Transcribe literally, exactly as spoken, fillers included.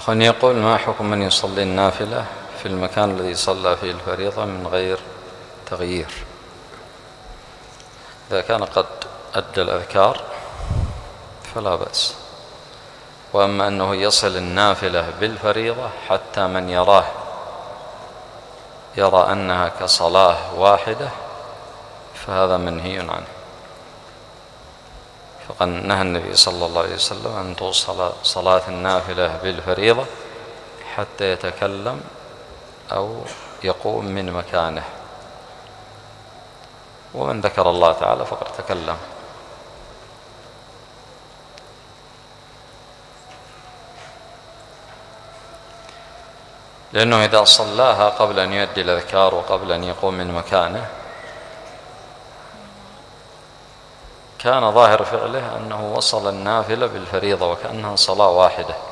أخواني يقول: ما حكم من يصلي النافلة في المكان الذي صلى فيه الفريضة من غير تغيير؟ إذا كان قد أدى الأذكار فلا بأس، وأما أنه يصل النافلة بالفريضة حتى من يراه يرى أنها كصلاة واحدة فهذا منهي عنه، فقد نهى النبي صلى الله عليه وسلم أن توصل صلاة النافلة بالفريضة حتى يتكلم أو يقوم من مكانه، ومن ذكر الله تعالى فقد تكلم. لأنه إذا صلاها قبل أن يؤدي الأذكار وقبل أن يقوم من مكانه كان ظاهر فعله أنه وصل النافلة بالفريضة وكأنها صلاة واحدة،